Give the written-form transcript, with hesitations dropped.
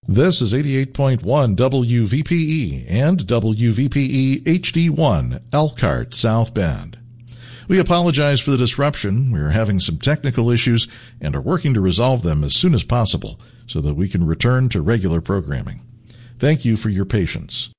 This is 88.1 WVPE and WVPE HD1, Elkhart, South Bend. We apologize for the disruption. We are having some technical issues and are working to resolve them as soon as possible so that we can return to regular programming. Thank you for your patience.